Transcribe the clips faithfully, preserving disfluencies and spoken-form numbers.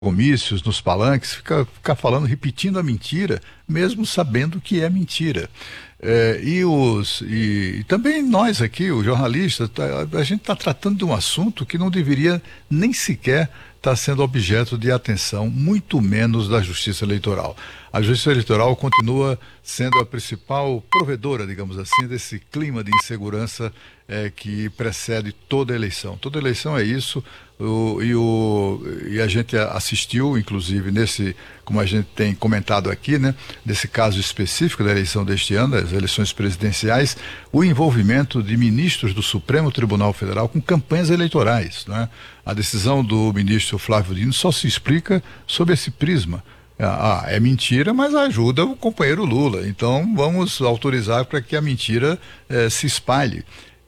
comícios, nos palanques, fica, fica falando, repetindo a mentira, mesmo sabendo que é mentira. É, e, os, e, e também nós aqui, os jornalistas, tá, a gente está tratando de um assunto que não deveria nem sequer estar sendo objeto de atenção, muito menos da Justiça Eleitoral. A Justiça Eleitoral continua sendo a principal provedora, digamos assim, desse clima de insegurança é, que precede toda eleição. Toda eleição é isso, o, e, o, e a gente assistiu, inclusive, nesse, como a gente tem comentado aqui, né, nesse caso específico da eleição deste ano, das eleições presidenciais, o envolvimento de ministros do Supremo Tribunal Federal com campanhas eleitorais, né? A decisão do ministro Flávio Dino só se explica sob esse prisma. Ah, é mentira, mas ajuda o companheiro Lula. Então vamos autorizar para que a mentira eh, se espalhe.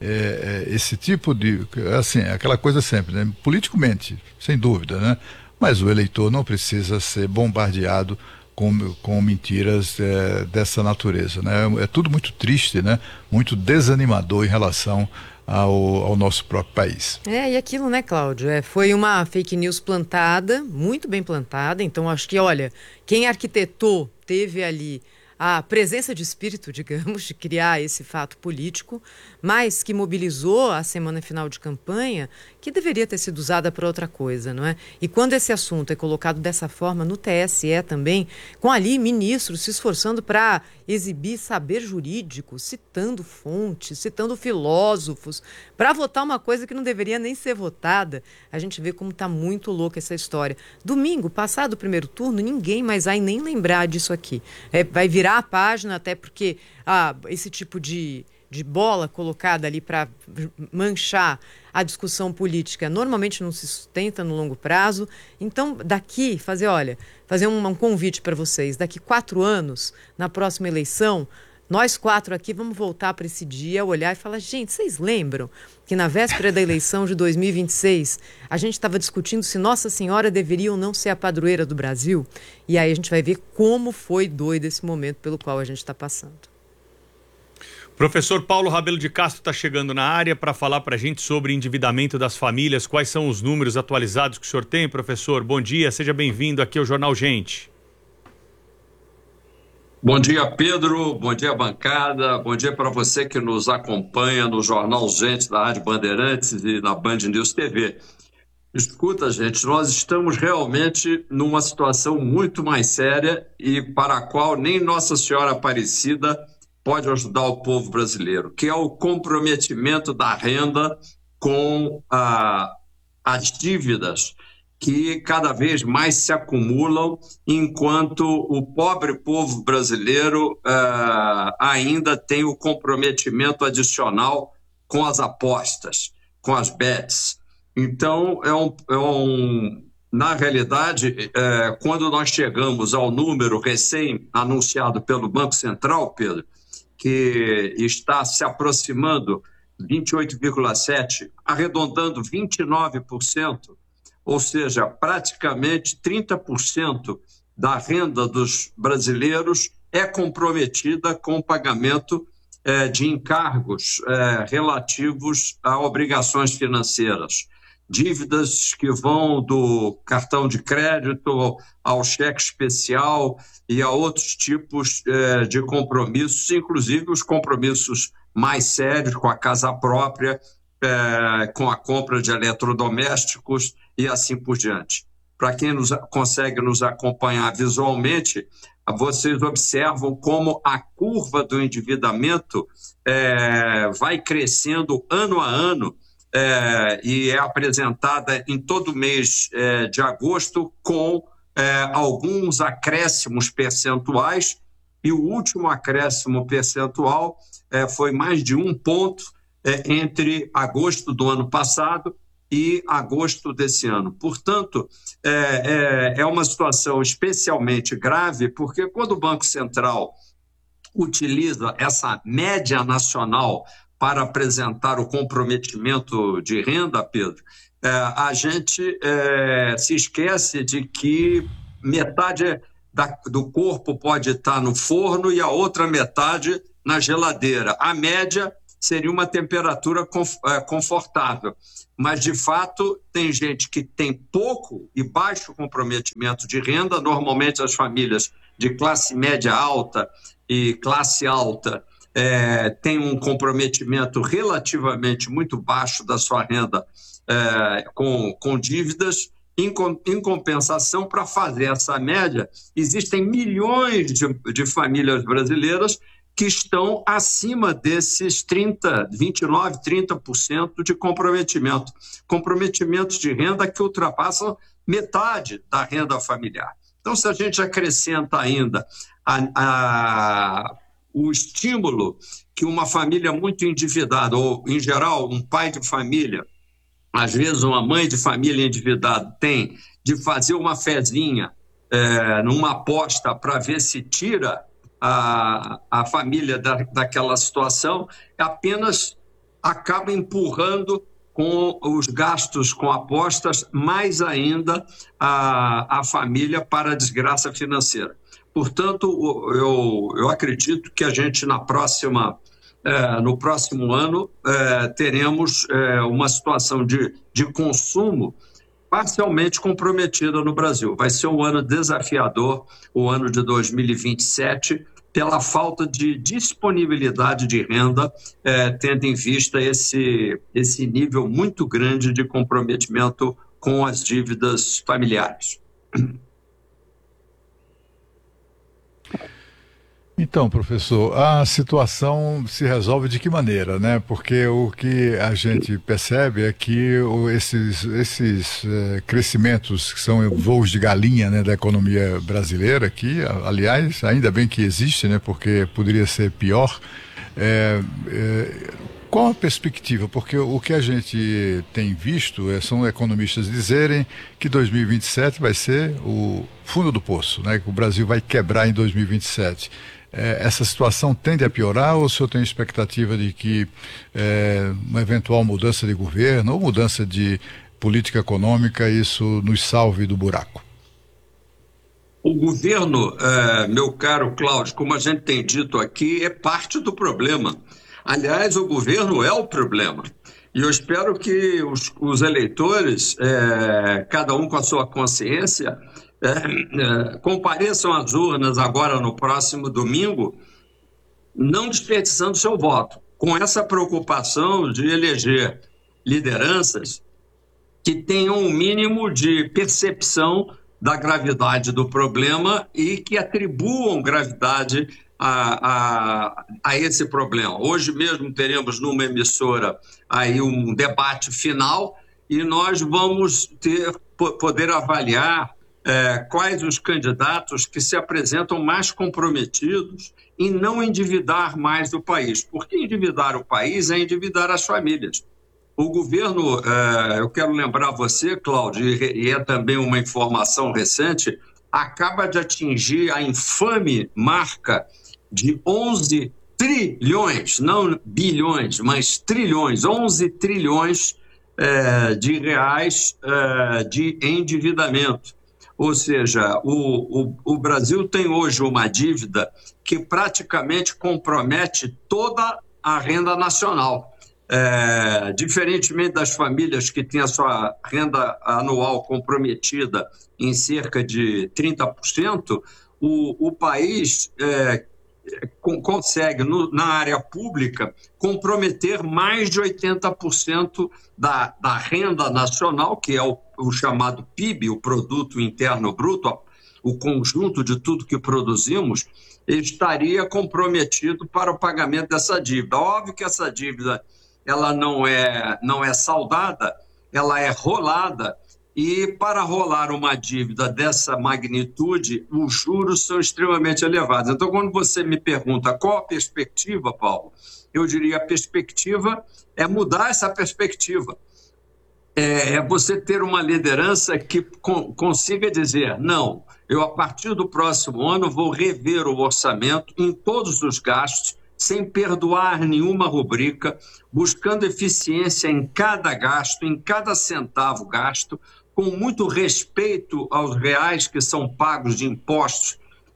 Eh, eh, esse tipo de, assim, aquela coisa sempre, né? Político mente, sem dúvida, né? Mas o eleitor não precisa ser bombardeado com, com mentiras eh, dessa natureza, né? É tudo muito triste, né? Muito desanimador em relação Ao, ao nosso próprio país. É, e aquilo, né, Cláudio? É, foi uma fake news plantada, muito bem plantada, então acho que, olha, quem arquitetou teve ali a presença de espírito, digamos, de criar esse fato político, mas que mobilizou a semana final de campanha, que deveria ter sido usada para outra coisa, não é? E quando esse assunto é colocado dessa forma no T S E também, com ali ministros se esforçando para exibir saber jurídico, citando fontes, citando filósofos, para votar uma coisa que não deveria nem ser votada, a gente vê como está muito louca essa história. Domingo, passado o primeiro turno, ninguém mais vai nem lembrar disso aqui. É, vai virar a página, até porque ah, esse tipo de, de bola colocada ali para manchar a discussão política normalmente não se sustenta no longo prazo. Então, daqui, fazer, olha, fazer um, um convite para vocês. Daqui quatro anos, na próxima eleição, nós quatro aqui vamos voltar para esse dia, olhar e falar, gente, vocês lembram que na véspera da eleição de dois mil e vinte e seis, a gente estava discutindo se Nossa Senhora deveria ou não ser a padroeira do Brasil? E aí a gente vai ver como foi doido esse momento pelo qual a gente está passando. Professor Paulo Rabelo de Castro está chegando na área para falar para a gente sobre endividamento das famílias. Quais são os números atualizados que o senhor tem, professor? Bom dia, seja bem-vindo aqui ao Jornal Gente. Bom dia, Pedro. Bom dia, bancada. Bom dia para você que nos acompanha no Jornal Gente da Rádio Bandeirantes e na Band News T V. Escuta, gente, nós estamos realmente numa situação muito mais séria e para a qual nem Nossa Senhora Aparecida pode ajudar o povo brasileiro, que é o comprometimento da renda com ah, as dívidas que cada vez mais se acumulam, enquanto o pobre povo brasileiro ah, ainda tem o comprometimento adicional com as apostas, com as bets. Então, é um, é um, na realidade, é, quando nós chegamos ao número recém-anunciado pelo Banco Central, Pedro, que está se aproximando vinte e oito vírgula sete por cento, arredondando vinte e nove por cento, ou seja, praticamente trinta por cento da renda dos brasileiros é comprometida com o pagamento eh, de encargos eh, relativos a obrigações financeiras. Dívidas que vão do cartão de crédito ao cheque especial e a outros tipos eh, de compromissos, inclusive os compromissos mais sérios com a casa própria, eh, com a compra de eletrodomésticos e assim por diante. Para quem nos, consegue nos acompanhar visualmente, vocês observam como a curva do endividamento eh, vai crescendo ano a ano, É, e é apresentada em todo mês é, de agosto com é, alguns acréscimos percentuais, e o último acréscimo percentual é, foi mais de um ponto é, entre agosto do ano passado e agosto desse ano. Portanto, é, é, é uma situação especialmente grave, porque quando o Banco Central utiliza essa média nacional para apresentar o comprometimento de renda, Pedro, é, a gente é, se esquece de que metade da, do corpo pode estar no forno e a outra metade na geladeira. A média seria uma temperatura confortável. Mas, de fato, tem gente que tem pouco e baixo comprometimento de renda, normalmente as famílias de classe média alta e classe alta é, têm um comprometimento relativamente muito baixo da sua renda é, com, com dívidas. Em, em compensação, para fazer essa média, existem milhões de, de famílias brasileiras que estão acima desses trinta, vinte e nove, trinta por cento de comprometimento. Comprometimentos de renda que ultrapassam metade da renda familiar. Então, se a gente acrescenta ainda a, a, o estímulo que uma família muito endividada, ou, em geral, um pai de família, às vezes uma mãe de família endividada, tem de fazer uma fezinha é, numa aposta para ver se tira a, a família da, daquela situação, apenas acaba empurrando com os gastos com apostas mais ainda a, a família para a desgraça financeira. Portanto, eu, eu acredito que a gente na próxima... É, no próximo ano, é, teremos é, uma situação de, de consumo parcialmente comprometida no Brasil. Vai ser um ano desafiador, o ano de dois mil e vinte e sete, pela falta de disponibilidade de renda, é, tendo em vista esse, esse nível muito grande de comprometimento com as dívidas familiares. Então, professor, a situação se resolve de que maneira, né? Porque o que a gente percebe é que o, esses, esses eh, crescimentos que são voos de galinha, né, da economia brasileira, que, aliás, ainda bem que existe, né? Porque poderia ser pior. É, é, qual a perspectiva? Porque o que a gente tem visto é, são economistas dizerem que dois mil e vinte e sete vai ser o fundo do poço, né? Que o Brasil vai quebrar em dois mil e vinte e sete. Essa situação tende a piorar ou o senhor tem expectativa de que é, uma eventual mudança de governo ou mudança de política econômica, isso nos salve do buraco? O governo, é, meu caro Cláudio, como a gente tem dito aqui, é parte do problema. Aliás, o governo é o problema. E eu espero que os, os eleitores, é, cada um com a sua consciência, É, é, compareçam às urnas agora no próximo domingo, não desperdiçando seu voto, com essa preocupação de eleger lideranças que tenham um mínimo de percepção da gravidade do problema e que atribuam gravidade a, a, a esse problema. Hoje mesmo teremos numa emissora aí um debate final e nós vamos ter, poder avaliar É, quais os candidatos que se apresentam mais comprometidos em não endividar mais o país. Porque endividar o país é endividar as famílias. O governo, é, eu quero lembrar você, Cláudio, e, e é também uma informação recente, acaba de atingir a infame marca de onze trilhões, não bilhões, mas trilhões, onze trilhões é, de reais é, de endividamento. Ou seja, o, o, o Brasil tem hoje uma dívida que praticamente compromete toda a renda nacional. É, diferentemente das famílias que têm a sua renda anual comprometida em cerca de trinta por cento, o, o país é, consegue, no, na área pública, comprometer mais de oitenta por cento da, da renda nacional, que é o o chamado P I B, o Produto Interno Bruto, o conjunto de tudo que produzimos, estaria comprometido para o pagamento dessa dívida. Óbvio que essa dívida ela não é, não é saldada, ela é rolada, e para rolar uma dívida dessa magnitude, os juros são extremamente elevados. Então, quando você me pergunta qual a perspectiva, Paulo, eu diria a perspectiva é mudar essa perspectiva. É você ter uma liderança que consiga dizer, não, eu a partir do próximo ano vou rever o orçamento em todos os gastos, sem perdoar nenhuma rubrica, buscando eficiência em cada gasto, em cada centavo gasto, com muito respeito aos reais que são pagos de impostos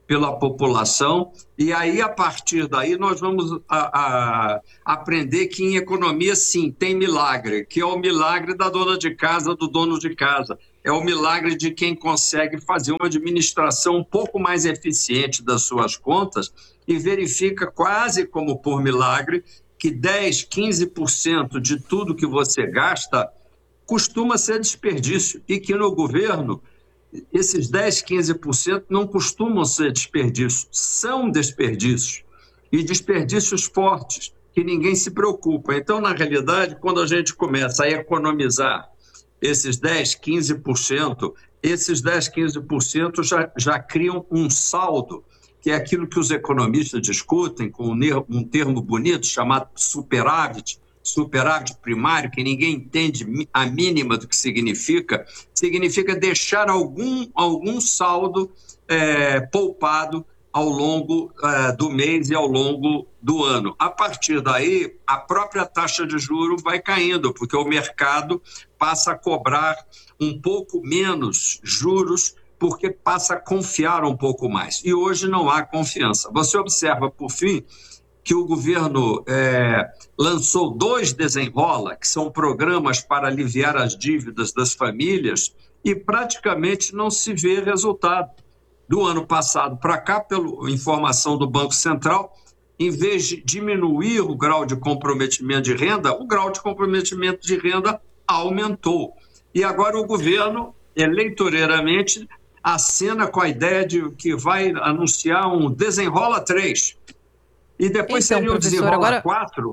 pela população, e aí, a partir daí, nós vamos a, a, aprender que em economia, sim, tem milagre, que é o milagre da dona de casa, do dono de casa, é o milagre de quem consegue fazer uma administração um pouco mais eficiente das suas contas e verifica quase como por milagre que dez, quinze por cento de tudo que você gasta costuma ser desperdício, e que no governo esses dez, quinze por cento não costumam ser desperdícios, são desperdícios, e desperdícios fortes, que ninguém se preocupa. Então, na realidade, quando a gente começa a economizar esses dez, quinze por cento, esses dez, quinze por cento já, já criam um saldo, que é aquilo que os economistas discutem com um termo bonito chamado superávit, superávit primário, que ninguém entende a mínima do que significa, significa deixar algum, algum saldo é, poupado ao longo é, do mês e ao longo do ano. A partir daí, a própria taxa de juros vai caindo, porque o mercado passa a cobrar um pouco menos juros, porque passa a confiar um pouco mais. E hoje não há confiança. Você observa, por fim, que o governo é, lançou dois Desenrola, que são programas para aliviar as dívidas das famílias, e praticamente não se vê resultado. Do ano passado para cá, pela informação do Banco Central, em vez de diminuir o grau de comprometimento de renda, o grau de comprometimento de renda aumentou. E agora o governo, eleitoreiramente, acena com a ideia de que vai anunciar um Desenrola três. E depois então, seria o Desenrola agora... quatro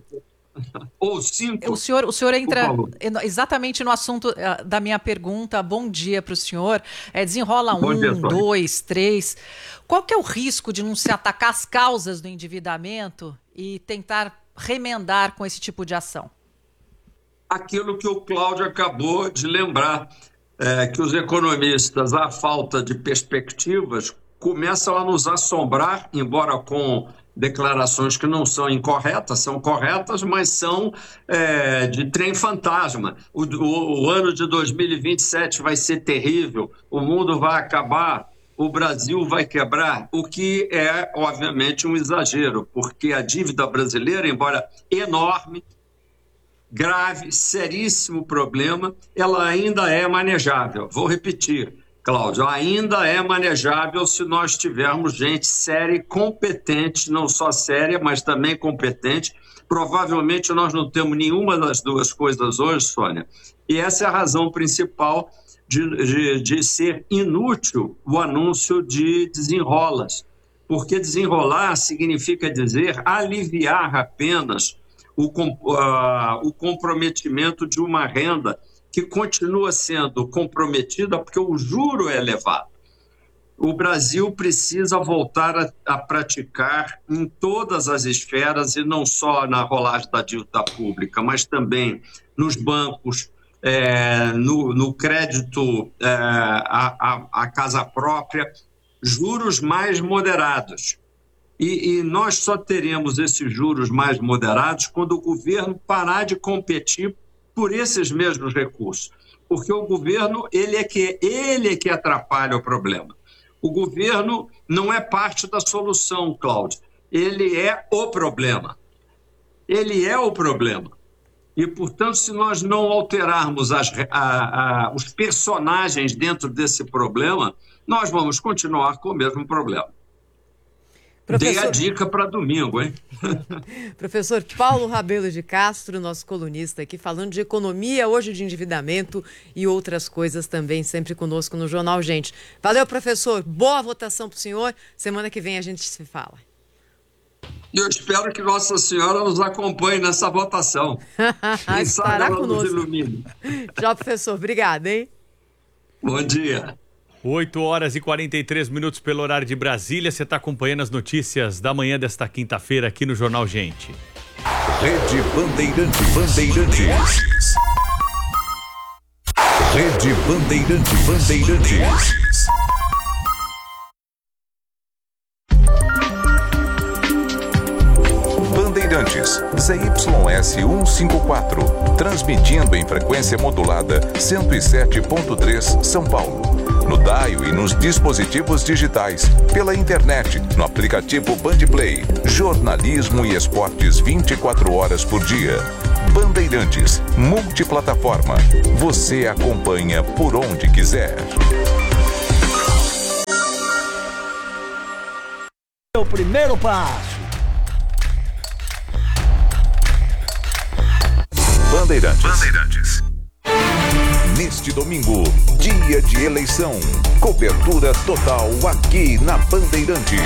ou cinco. O senhor, o senhor entra exatamente no assunto uh, da minha pergunta. Bom dia para o senhor. É, desenrola Bom um, dia, dois, três. Qual que é o risco de não se atacar as causas do endividamento e tentar remendar com esse tipo de ação? Aquilo que o Cláudio acabou de lembrar, é, que os economistas, à falta de perspectivas, começam a nos assombrar, embora com declarações que não são incorretas, são corretas, mas são é, de trem fantasma. O, o, o ano de dois mil e vinte e sete vai ser terrível, o mundo vai acabar, o Brasil vai quebrar, o que é, obviamente, um exagero, porque a dívida brasileira, embora enorme, grave, seríssimo problema, ela ainda é manejável. Vou repetir, Cláudio, ainda é manejável se nós tivermos gente séria e competente, não só séria, mas também competente. Provavelmente nós não temos nenhuma das duas coisas hoje, Sônia, e essa é a razão principal de, de, de ser inútil o anúncio de desenrolas, porque desenrolar significa dizer aliviar apenas o, uh, o comprometimento de uma renda que continua sendo comprometida porque o juro é elevado. O Brasil precisa voltar a, a praticar em todas as esferas, e não só na rolagem da dívida pública, mas também nos bancos, é, no, no crédito é, à, à casa própria, juros mais moderados. E, e nós só teremos esses juros mais moderados quando o governo parar de competir por esses mesmos recursos, porque o governo ele é que, ele é que atrapalha o problema. O governo não é parte da solução, Cláudio, ele é o problema. Ele é o problema. E, portanto, se nós não alterarmos as, a, a, os personagens dentro desse problema, nós vamos continuar com o mesmo problema. Professor... Dei a dica para domingo, hein? Professor Paulo Rabelo de Castro, nosso colunista aqui, falando de economia, hoje de endividamento e outras coisas também, sempre conosco no Jornal Gente. Valeu, professor. Boa votação para o senhor. Semana que vem a gente se fala. E eu espero que Nossa Senhora nos acompanhe nessa votação. Quem sabe ela nos ilumine. Tchau, professor. Obrigada, hein? Bom dia. oito horas e quarenta e três minutos pelo horário de Brasília. Você está acompanhando as notícias da manhã desta quinta-feira aqui no Jornal Gente. Rede Bandeirantes. Bandeirantes. Rede Bandeirantes. Bandeirantes. Bandeirantes, Z Y S cento e cinquenta e quatro, transmitindo em frequência modulada cento e sete ponto três São Paulo. no Daio e nos dispositivos digitais, pela internet, no aplicativo Bandplay. Jornalismo e esportes vinte e quatro horas por dia. Bandeirantes, multiplataforma. Você acompanha por onde quiser. O primeiro passo. Bandeirantes. Bandeirantes. Neste domingo, dia de eleição. Cobertura total aqui na Bandeirantes.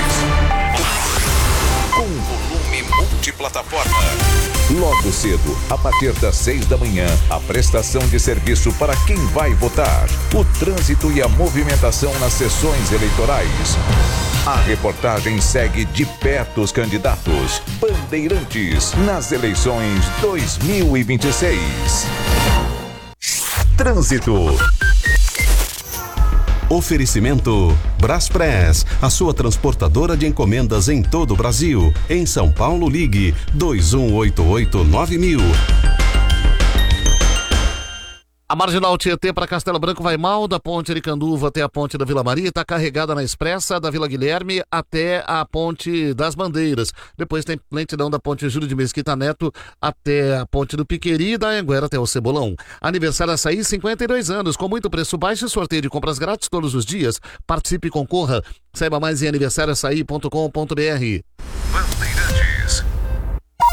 Com volume multiplataforma. Logo cedo, a partir das seis da manhã, a prestação de serviço para quem vai votar. O trânsito e a movimentação nas sessões eleitorais. A reportagem segue de perto os candidatos. Bandeirantes nas eleições dois mil e vinte e seis. Trânsito. Oferecimento Braspress, a sua transportadora de encomendas em todo o Brasil. Em São Paulo, ligue dois um oito oito nove mil. A Marginal Tietê para Castelo Branco vai mal, da Ponte Aricanduva até a Ponte da Vila Maria, está carregada na Expressa, da Vila Guilherme até a Ponte das Bandeiras. Depois tem lentidão da Ponte Júlio de Mesquita Neto até a Ponte do Piqueri e da Anhanguera até o Cebolão. Aniversário Açaí, cinquenta e dois anos, com muito preço baixo e sorteio de compras grátis todos os dias. Participe e concorra. Saiba mais em aniversário açaí ponto com ponto br.